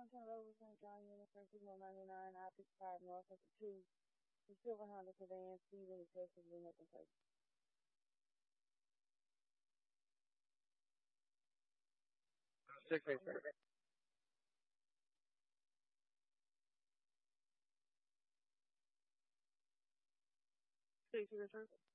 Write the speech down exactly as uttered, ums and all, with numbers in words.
Mountain Road, Saint John University, one ninety-nine, I fifty-five North, of the two, the silver Honda sedan, speeding excessively, nothing crazy. Six eight six. Six zero three.